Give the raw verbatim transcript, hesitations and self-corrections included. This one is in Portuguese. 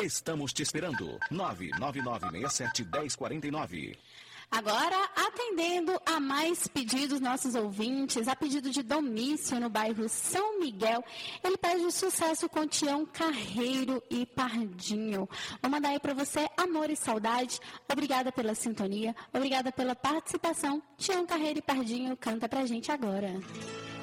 Estamos te esperando. nove nove nove seis sete um zero quatro nove. Agora, atendendo a mais pedidos nossos ouvintes, a pedido de Domício, no bairro São Miguel, ele pede sucesso com Tião Carreiro e Pardinho. Vou mandar aí para você amor e saudade. Obrigada pela sintonia, obrigada pela participação. Tião Carreiro e Pardinho canta pra gente agora.